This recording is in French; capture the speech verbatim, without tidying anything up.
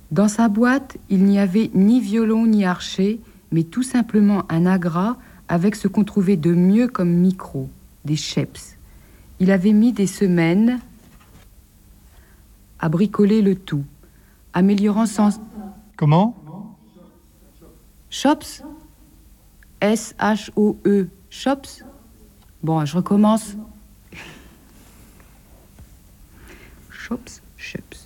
Dans sa boîte, il n'y avait ni violon ni archet, mais tout simplement un agrat avec ce qu'on trouvait de mieux comme micro, des cheps. Il avait mis des semaines à bricoler le tout, améliorant sans... Comment? Chops? S H O E. Chops? Bon, je recommence. Chops, chops.